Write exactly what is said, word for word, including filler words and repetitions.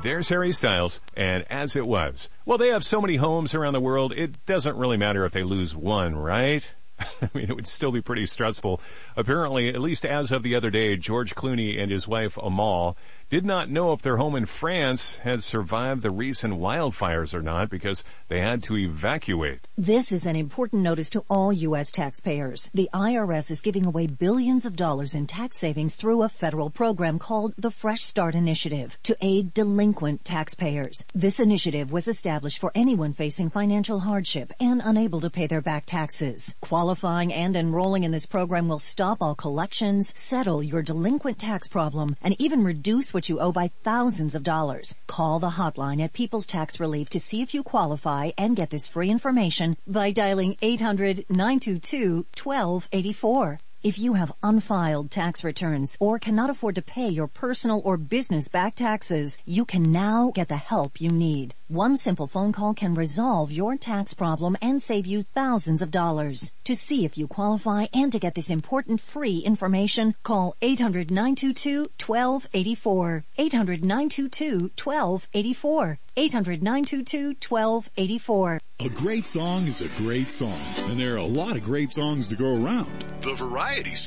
There's Harry Styles and As It Was. Well, they have so many homes around the world, it doesn't really matter if they lose one, right? I mean, it would still be pretty stressful. Apparently, at least as of the other day, George Clooney and his wife Amal did not know if their home in France had survived the recent wildfires or not because they had to evacuate. This is an important notice to all U S taxpayers. The I R S is giving away billions of dollars in tax savings through a federal program called the Fresh Start Initiative to aid delinquent taxpayers. This initiative was established for anyone facing financial hardship and unable to pay their back taxes. Qualifying and enrolling in this program will stop all collections, settle your delinquent tax problem, and even reduce what you owe by thousands of dollars. Call the hotline at People's Tax Relief to see if you qualify and get this free information by dialing eight hundred, nine two two, one two eight four. If you have unfiled tax returns or cannot afford to pay your personal or business back taxes, you can now get the help you need. One simple phone call can resolve your tax problem and save you thousands of dollars. To see if you qualify and to get this important free information, call eight hundred, nine two two, one two eight four. eight hundred, nine two two, one two eight four. eight hundred, nine two two, one two eight four. A great song is a great song, and there are a lot of great songs to go around. The variety